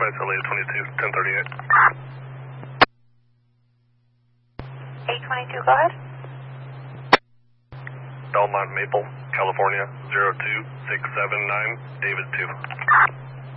Northwest LA 22, 1038. 822, go ahead. Belmont Maple, California, 02679, David 2.